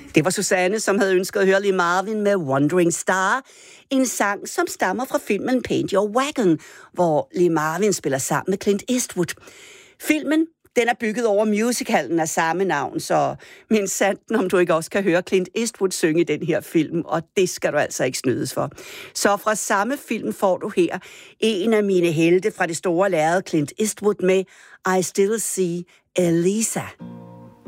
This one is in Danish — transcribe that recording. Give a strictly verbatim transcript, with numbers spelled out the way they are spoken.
Det var Susanne, som havde ønsket at høre Lee Marvin med Wandering Star, en sang, som stammer fra filmen Paint Your Wagon, hvor Lee Marvin spiller sammen med Clint Eastwood. Filmen, den er bygget over musicalen af samme navn, så min sanden, om du ikke også kan høre Clint Eastwood synge i den her film, og det skal du altså ikke snydes for. Så fra samme film får du her en af mine helte fra det store lærred, Clint Eastwood, med I Still See Elisa.